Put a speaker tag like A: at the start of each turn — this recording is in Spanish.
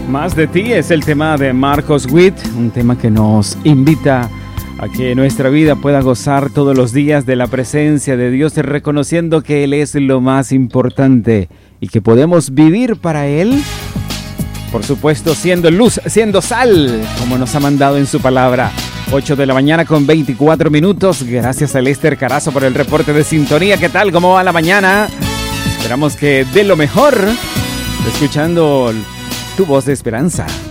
A: Más de ti es el tema de Marcos Witt, un tema que nos invita a que nuestra vida pueda gozar todos los días de la presencia de Dios, reconociendo que Él es lo más importante y que podemos vivir para Él, por supuesto, siendo luz, siendo sal, como nos ha mandado en su palabra. 8 de la mañana con 24 minutos. Gracias a Lester Carazo por el reporte de sintonía. ¿Qué tal? ¿Cómo va la mañana? Esperamos que dé lo mejor, escuchando tu voz de esperanza.